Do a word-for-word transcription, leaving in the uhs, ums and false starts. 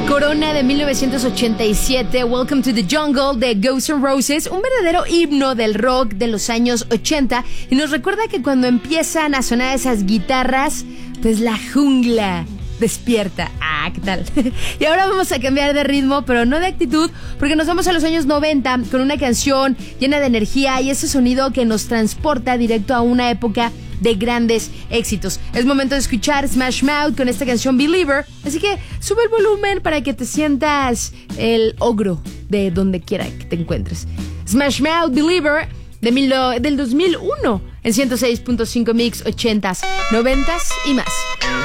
Corona de mil novecientos ochenta y siete, Welcome to the Jungle de Guns N' Roses, un verdadero himno del rock de los años ochenta, y nos recuerda que cuando empiezan a sonar esas guitarras, pues la jungla despierta. Ah, ¿qué tal? Y ahora vamos a cambiar de ritmo, pero no de actitud, porque nos vamos a los años noventa con una canción llena de energía y ese sonido que nos transporta directo a una época de grandes éxitos. Es momento de escuchar Smash Mouth con esta canción Believer, así que sube el volumen para que te sientas el ogro de donde quiera que te encuentres. Smash Mouth Believer de mil, del dos mil uno en ciento seis punto cinco Mix ochentas, noventas y más.